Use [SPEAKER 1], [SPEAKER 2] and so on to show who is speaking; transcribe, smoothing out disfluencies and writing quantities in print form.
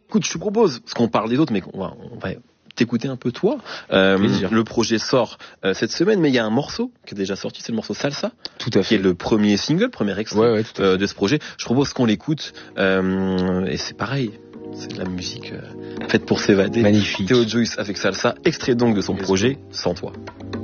[SPEAKER 1] Écoute, je te propose, parce qu'on parle des autres, mais on va t'écouter un peu toi. Le projet sort cette semaine, mais il y a un morceau qui est déjà sorti, c'est le morceau Salsa.
[SPEAKER 2] Tout à fait.
[SPEAKER 1] Qui est le premier single, premier extrait de ce projet. Je propose qu'on l'écoute, et c'est pareil. C'est de la musique faite pour s'évader.
[SPEAKER 2] Magnifique.
[SPEAKER 1] Théo Joyce avec Salsa, extrait donc de son projet Sans toi.